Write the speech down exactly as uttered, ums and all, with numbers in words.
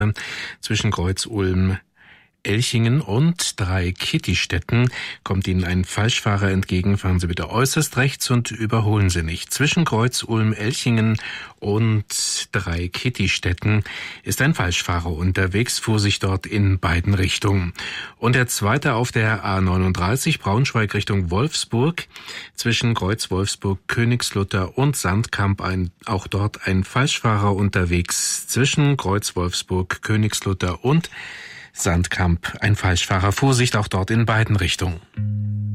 Zwischen Kreuz-Ulm Elchingen und Dreikittistetten kommt Ihnen ein Falschfahrer entgegen. Fahren Sie bitte äußerst rechts und überholen Sie nicht. Zwischen Kreuz-Ulm Elchingen und Dreikittistetten ist ein Falschfahrer unterwegs. Vorsicht dort in beiden Richtungen. Und der zweite auf der A neununddreißig Braunschweig Richtung Wolfsburg. Zwischen Kreuz Wolfsburg, Königslutter und Sandkamp ein, auch dort ein Falschfahrer unterwegs. Zwischen Kreuz Wolfsburg, Königslutter und Sandkamp ein Falschfahrer. Vorsicht auch dort in beiden Richtungen.